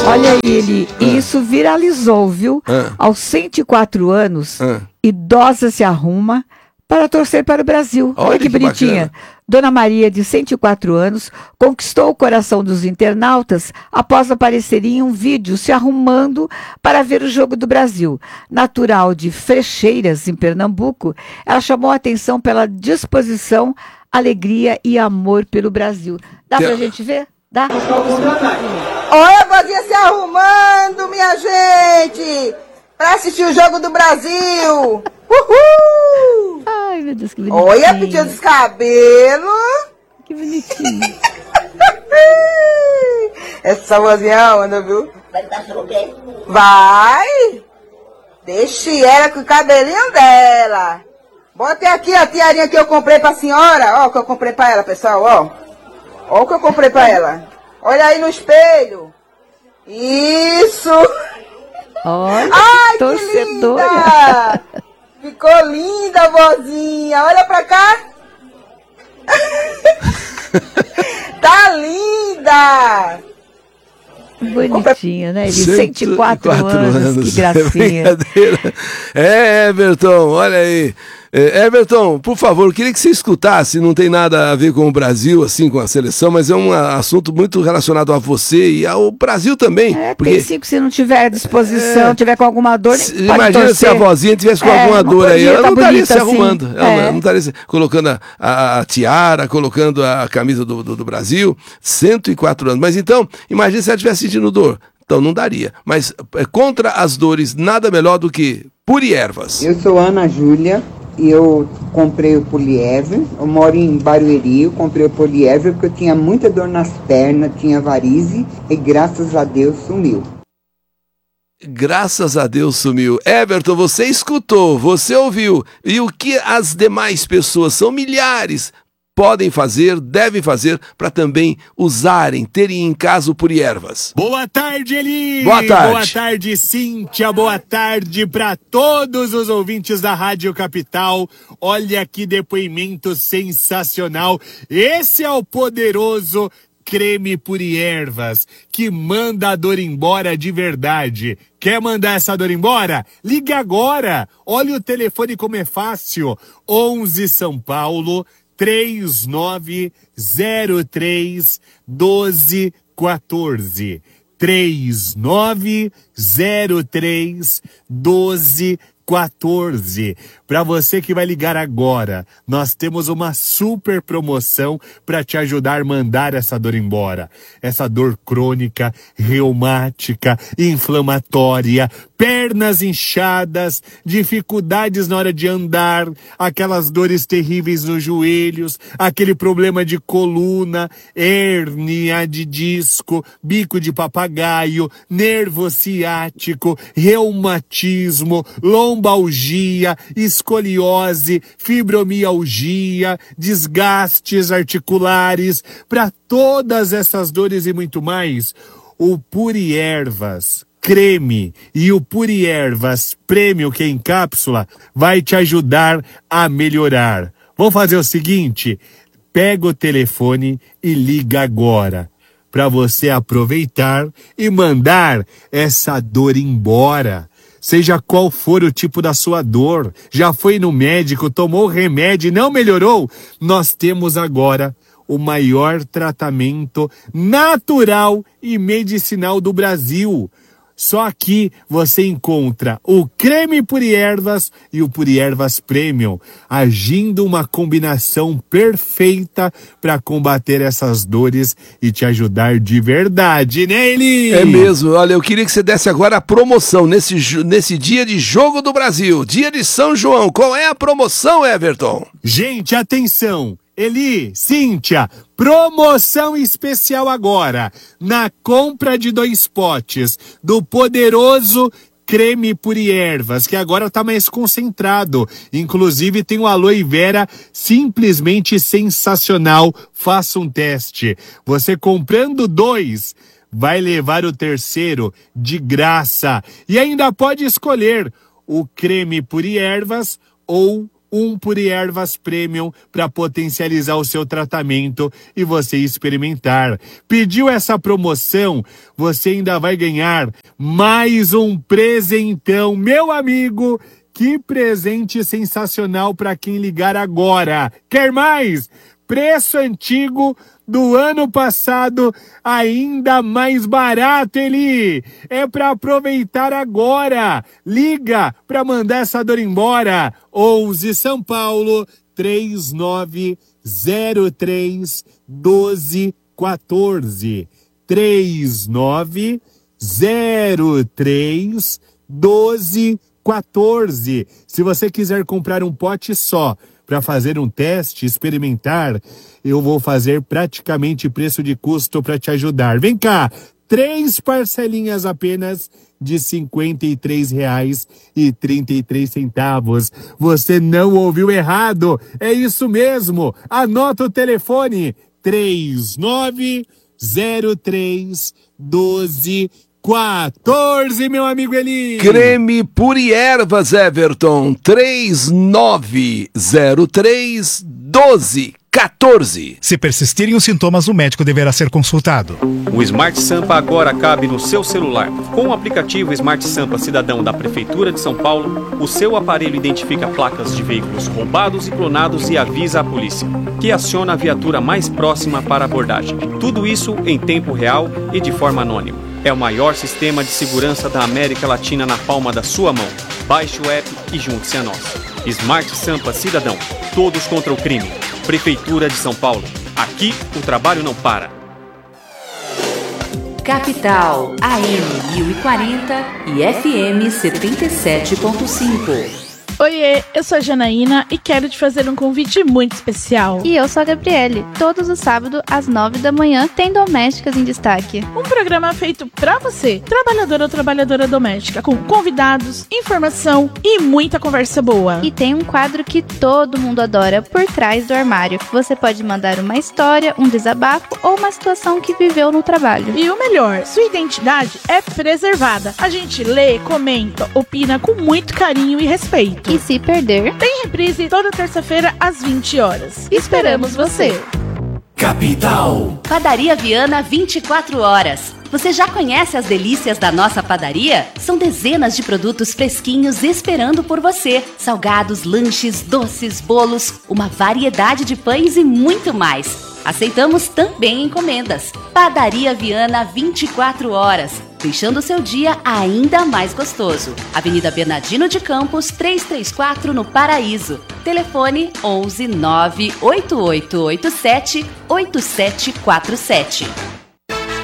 Olha ele, isso viralizou, viu? Aos 104 anos, idosa se arruma para torcer para o Brasil. Olha que bonitinha. Bacana. Dona Maria, de 104 anos, conquistou o coração dos internautas após aparecer em um vídeo se arrumando para ver o jogo do Brasil. Natural de Frecheiras, em Pernambuco, ela chamou a atenção pela disposição, alegria e amor pelo Brasil. Dá pra gente ver? Dá? Olha a vozinha se arrumando, minha gente! Pra assistir o jogo do Brasil! Uhul! Ai, meu Deus, que bonitinho. Olha, pediu dos cabelos. Que bonitinho. Essa vozinha anda, viu? Vai! Deixe ela com o cabelinho dela. Bota aqui a tiarinha que eu comprei pra senhora. Ó, o que eu comprei pra ela, pessoal, ó. Ó o que eu comprei pra ela. Olha aí no espelho. Isso! Olha, ai, torcedora. Que linda! Ficou linda, vozinha. Olha pra cá. Tá linda! Bonitinha, né? Ele 104 anos, que gracinha. Everton, olha aí. Everton, por favor, eu queria que você escutasse, não tem nada a ver com o Brasil, assim, com a seleção, mas é um assunto muito relacionado a você e ao Brasil também. Porque... tem sim, que se não tiver disposição, tiver com alguma dor, imagina se a vozinha tivesse com alguma dor aí, ela não estaria se arrumando, assim. Ela não estaria colocando a tiara, colocando a camisa do Brasil, 104 anos. Mas então, imagina se ela estivesse sentindo dor. Então não daria. Mas contra as dores, nada melhor do que Puriervas. Eu sou Ana Júlia e eu comprei o Poliev. Eu moro em Barueri, eu comprei o Poliev porque eu tinha muita dor nas pernas, tinha varize e graças a Deus sumiu. Graças a Deus sumiu. Everton, você escutou, você ouviu. E o que as demais pessoas, são milhares, podem fazer, devem fazer para também usarem, terem em casa o Puriervas. Boa tarde, Eli! Boa tarde! Boa tarde, Cíntia! Boa tarde para todos os ouvintes da Rádio Capital. Olha que depoimento sensacional! Esse é o poderoso creme Puriervas, que manda a dor embora de verdade. Quer mandar essa dor embora? Ligue agora! Olha o telefone como é fácil. 11 São Paulo 3903-1214. 3903-1214. Para você que vai ligar agora, nós temos uma super promoção para te ajudar a mandar essa dor embora. Essa dor crônica, reumática, inflamatória, pernas inchadas, dificuldades na hora de andar, aquelas dores terríveis nos joelhos, aquele problema de coluna, hérnia de disco, bico de papagaio, nervo ciático, reumatismo, lombalgia, escoliose, fibromialgia, desgastes articulares. Para todas essas dores e muito mais, o Puriervas creme e o Puriervas Premium, que é em cápsula, vai te ajudar a melhorar. Vamos fazer o seguinte, pega o telefone e liga agora, para você aproveitar e mandar essa dor embora. Seja qual for o tipo da sua dor, já foi no médico, tomou remédio e não melhorou? Nós temos agora o maior tratamento natural e medicinal do Brasil. Só aqui você encontra o creme Puriervas e o Puriervas Premium, agindo uma combinação perfeita para combater essas dores e te ajudar de verdade, né, Eli? É mesmo. Olha, eu queria que você desse agora a promoção nesse dia de Jogo do Brasil, dia de São João. Qual é a promoção, Everton? Gente, atenção! Eli, Cíntia, promoção especial agora, na compra de 2 potes do poderoso creme Puriervas, que agora tá mais concentrado, inclusive tem o aloe vera simplesmente sensacional. Faça um teste, você comprando 2, vai levar o 3º de graça, e ainda pode escolher o creme Puriervas ou um Puriervas Premium para potencializar o seu tratamento e você experimentar. Pediu essa promoção, você ainda vai ganhar mais um presentão. Meu amigo, que presente sensacional para quem ligar agora. Quer mais? Preço antigo do ano passado, ainda mais barato, Eli. É para aproveitar agora. Liga para mandar essa dor embora. 11 São Paulo 3903 1214. 3903 1214. Se você quiser comprar um pote só para fazer um teste, experimentar, eu vou fazer praticamente preço de custo para te ajudar. Vem cá, 3 parcelinhas apenas de R$ 53,33. Você não ouviu errado, é isso mesmo. Anota o telefone, 3903 1214, meu amigo Eli. Creme Puriervas, Everton, 3903 1214. Se persistirem os sintomas, o médico deverá ser consultado. O Smart Sampa agora cabe no seu celular. Com o aplicativo Smart Sampa Cidadão da Prefeitura de São Paulo, o seu aparelho identifica placas de veículos roubados e clonados e avisa a polícia, que aciona a viatura mais próxima para abordagem. Tudo isso em tempo real e de forma anônima. É o maior sistema de segurança da América Latina na palma da sua mão. Baixe o app e junte-se a nós. Smart Sampa Cidadão. Todos contra o crime. Prefeitura de São Paulo. Aqui o trabalho não para. Capital, AM 1040 e FM 77.5. Oiê, eu sou a Janaína e quero te fazer um convite muito especial. E eu sou a Gabriele. Todos os sábados, às 9 da manhã, tem Domésticas em Destaque. Um programa feito pra você, trabalhadora ou trabalhadora doméstica, com convidados, informação e muita conversa boa. E tem um quadro que todo mundo adora, Por Trás do Armário. Você pode mandar uma história, um desabafo ou uma situação que viveu no trabalho. E o melhor, sua identidade é preservada. A gente lê, comenta, opina com muito carinho e respeito. E se perder, tem reprise toda terça-feira às 20 horas. Esperamos você! Capital. Padaria Viana 24 horas. Você já conhece as delícias da nossa padaria? São dezenas de produtos fresquinhos esperando por você. Salgados, lanches, doces, bolos, uma variedade de pães e muito mais. Aceitamos também encomendas. Padaria Viana 24 horas, deixando seu dia ainda mais gostoso. Avenida Bernardino de Campos, 334 no Paraíso. Telefone 11 98887 8747.